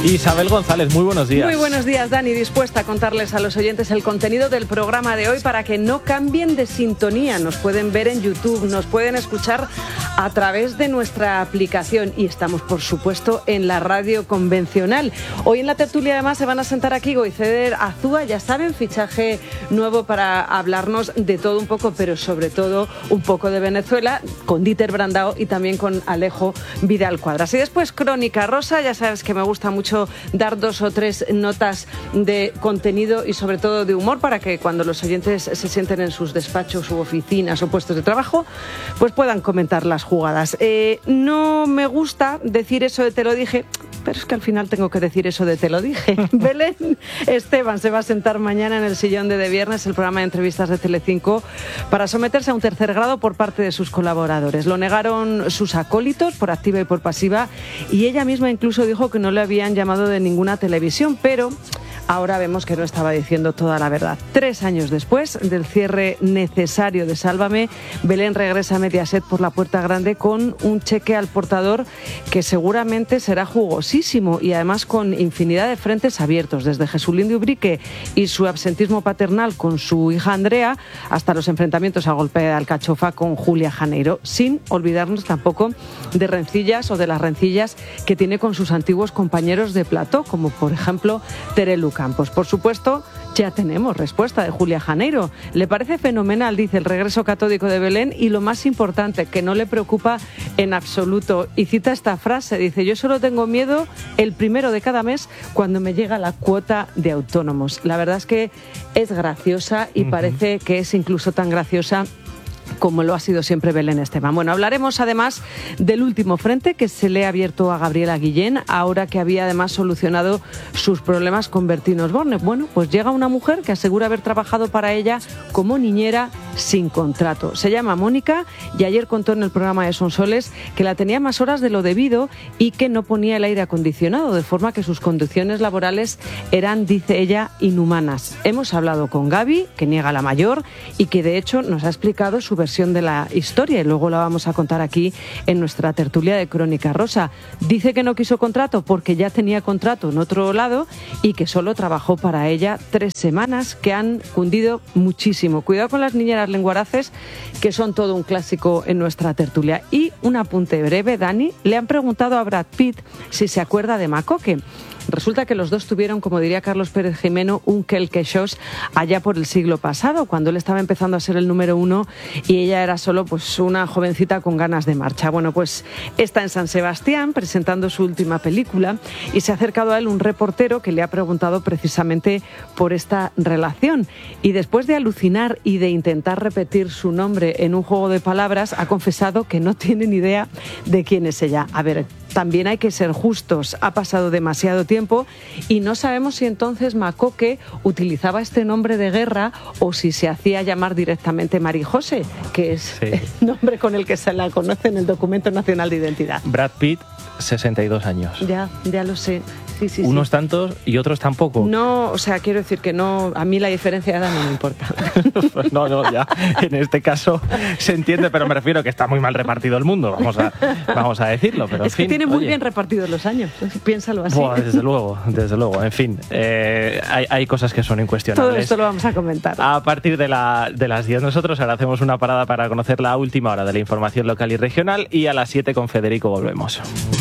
Isabel González, muy buenos días. Muy buenos días, Dani. Dispuesta a contarles a los oyentes el contenido del programa de hoy para que no cambien de sintonía. Nos pueden ver en YouTube, nos pueden escuchar a través de nuestra aplicación y estamos, por supuesto, en la radio convencional. Hoy en la tertulia, además, se van a sentar aquí Goiceder Azúa, ya saben, fichaje nuevo para hablarnos de todo un poco, pero sobre todo un poco de Venezuela, con Dieter Brandao y también con Alejo Vidal Cuadras. Y después, Crónica Rosa, ya sabes que me gusta mucho dar 2 o 3 notas de contenido y sobre todo de humor para que cuando los oyentes se sienten en sus despachos u oficinas o puestos de trabajo, pues puedan comentar las jugadas. No me gusta decir eso de te lo dije, pero es que al final tengo que decir eso de te lo dije. Belén Esteban se va a sentar mañana en el sillón de Viernes, el programa de entrevistas de Telecinco, para someterse a un tercer grado por parte de sus colaboradores. Lo negaron sus acólitos por activa y por pasiva y ella misma incluso dijo que no le habían llamado de ninguna televisión, pero ahora vemos que no estaba diciendo toda la verdad. 3 años después del cierre necesario de Sálvame, Belén regresa a Mediaset por la puerta grande con un cheque al portador que seguramente será jugosísimo y además con infinidad de frentes abiertos, desde Jesulín de Ubrique y su absentismo paternal con su hija Andrea hasta los enfrentamientos a golpe de alcachofa con Julia Janeiro, sin olvidarnos tampoco de rencillas o de las rencillas que tiene con sus antiguos compañeros de plató, como por ejemplo Terelu Campos. Por supuesto, ya tenemos respuesta de Julia Janeiro. Le parece fenomenal, dice, el regreso catódico de Belén y lo más importante, que no le preocupa en absoluto. Y cita esta frase, dice, yo solo tengo miedo el 1 de cada mes cuando me llega la cuota de autónomos. La verdad es que es graciosa y parece que es incluso tan graciosa como lo ha sido siempre Belén Esteban. Bueno, hablaremos además del último frente que se le ha abierto a Gabriela Guillén, ahora que había además solucionado sus problemas con Bertín Osborne. Bueno, pues llega una mujer que asegura haber trabajado para ella como niñera sin contrato. Se llama Mónica y ayer contó en el programa de Sonsoles que la tenía más horas de lo debido y que no ponía el aire acondicionado, de forma que sus condiciones laborales eran, dice ella, inhumanas. Hemos hablado con Gaby, que niega la mayor y que de hecho nos ha explicado su versión de la historia y luego la vamos a contar aquí en nuestra tertulia de Crónica Rosa. Dice que no quiso contrato porque ya tenía contrato en otro lado y que solo trabajó para ella 3 semanas que han cundido muchísimo. Cuidado con las niñeras lenguaraces, que son todo un clásico en nuestra tertulia. Y un apunte breve, Dani, le han preguntado a Brad Pitt si se acuerda de Macoque. Resulta que los dos tuvieron, como diría Carlos Pérez Jimeno, un quelquechós allá por el siglo pasado, cuando él estaba empezando a ser el número 1 y ella era solo pues una jovencita con ganas de marcha. Bueno, pues está en San Sebastián presentando su última película y se ha acercado a él un reportero que le ha preguntado precisamente por esta relación. Y después de alucinar y de intentar repetir su nombre en un juego de palabras, ha confesado que no tiene ni idea de quién es ella. A ver, también hay que ser justos. Ha pasado demasiado tiempo y no sabemos si entonces Macoque utilizaba este nombre de guerra o si se hacía llamar directamente Marijose, que es el nombre con el que se la conoce en el Documento Nacional de Identidad. Brad Pitt, 62 años. Ya lo sé. Sí. Unos tantos y otros tampoco. No, o sea, quiero decir que no, a mí la diferencia de edad no me importa. Pues no, ya, en este caso se entiende, pero me refiero que está muy mal repartido el mundo, vamos a decirlo. Pero es que tiene muy bien repartidos los años, piénsalo así. Buah, desde luego, en fin, hay cosas que son incuestionables. Todo esto lo vamos a comentar. A partir de las 10 nosotros ahora hacemos una parada para conocer la última hora de la información local y regional y a las 7 con Federico volvemos.